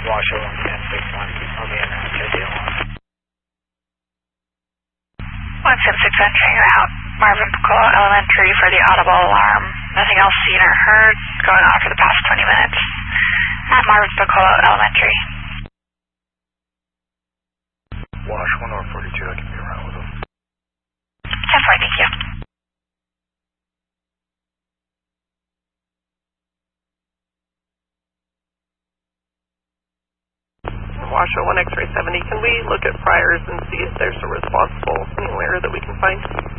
Washoe 11061, I'll be in there with JD 176 entry, you're out. Marvin Piccolo Elementary for the audible alarm. Nothing else seen or heard going on for the past 20 minutes. At Marvin Piccolo Elementary. Wash 142, I can be around with them. 10-4, thank you. Washoe 1 X-ray 70, can we look at priors and see if there's a responsible anywhere that we can find?